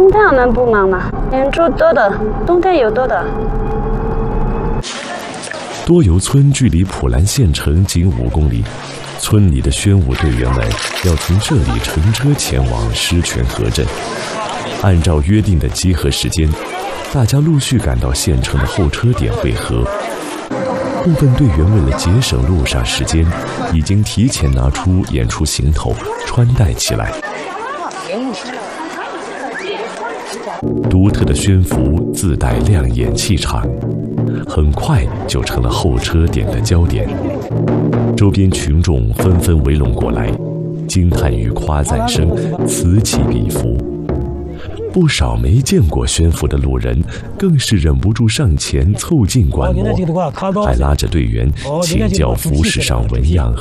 冬天我们不忙嘛，演出多的，冬天有多的。 多油村距离普兰县城仅5公里，村里的宣武队员们要从这里乘车前往狮泉河镇。按照约定的集合时间，大家陆续赶到县城的候车点汇合。部分队员为了节省路上时间，已经提前拿出演出行头穿戴起来。独特的宣服自带亮眼气场，很快就成了候车点的焦点。周边群众纷纷围拢过来，惊叹与夸赞声此起彼伏。不少没见过宣服的路人更是忍不住上前凑近观摩，还拉着队员请教服饰上纹样